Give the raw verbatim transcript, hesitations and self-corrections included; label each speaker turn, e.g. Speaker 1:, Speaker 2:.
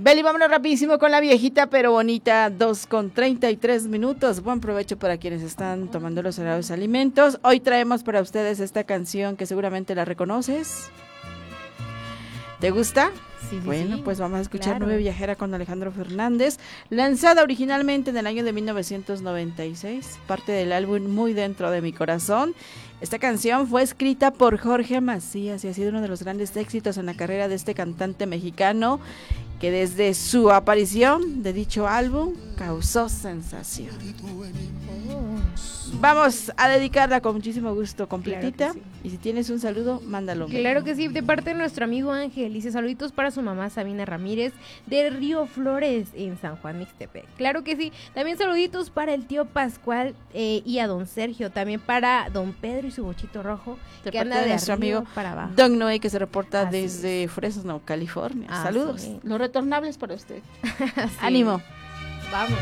Speaker 1: Beli, vámonos rapidísimo con la viejita pero bonita, dos con treinta y tres minutos. Buen provecho para quienes están tomando los sagrados alimentos. Hoy traemos para ustedes esta canción que seguramente la reconoces. ¿Te gusta?
Speaker 2: Sí, sí,
Speaker 1: bueno,
Speaker 2: sí,
Speaker 1: pues vamos a escuchar
Speaker 2: claro.
Speaker 1: Nube Viajera con Alejandro Fernández, lanzada originalmente en el año de mil novecientos noventa y seis, parte del álbum Muy Dentro de Mi Corazón. Esta canción fue escrita por Jorge Macías y ha sido uno de los grandes éxitos en la carrera de este cantante mexicano que desde su aparición de dicho álbum causó sensación. Vamos a dedicarla con muchísimo gusto, completita.
Speaker 2: Claro que sí.
Speaker 1: Y si tienes un saludo, mándalo.
Speaker 2: Claro que sí, de parte de nuestro amigo Ángel. Dice saluditos para su mamá Sabina Ramírez de Río Flores en San Juan Mixtepec. Claro que sí. También saluditos para el tío Pascual eh, y a don Sergio. También para don Pedro y su bochito rojo
Speaker 1: De
Speaker 2: que
Speaker 1: parte
Speaker 2: anda
Speaker 1: de
Speaker 2: de
Speaker 1: nuestro
Speaker 2: arriba
Speaker 1: amigo
Speaker 2: para abajo.
Speaker 1: Don Noé, que se reporta
Speaker 2: Así
Speaker 1: desde Fresno, California.
Speaker 2: Así
Speaker 1: Saludos.
Speaker 2: es.
Speaker 1: Los retornables para usted.
Speaker 2: Sí.
Speaker 1: Ánimo.
Speaker 2: Vamos.